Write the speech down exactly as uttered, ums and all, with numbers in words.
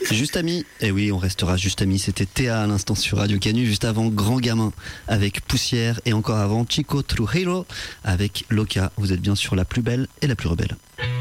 Juste Ami, et oui, on restera Juste Ami. C'était Théa à l'instant sur Radio Canu, juste avant Grand Gamin avec Poussière et encore avant Chico Trujillo avec Loca. Vous êtes bien sur la plus belle et la plus rebelle.